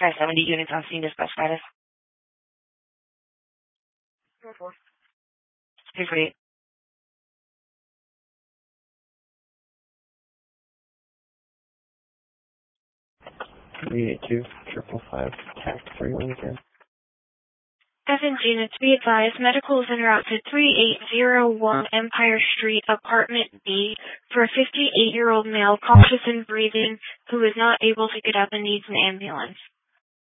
570 units on scene, dispatch status. 348. 382, 555, TAC 312. Evans units, be advised, medical is en route to 3801 Empire Street, Apartment B, for a 58-year-old male, cautious in breathing, who is not able to get up and needs an ambulance.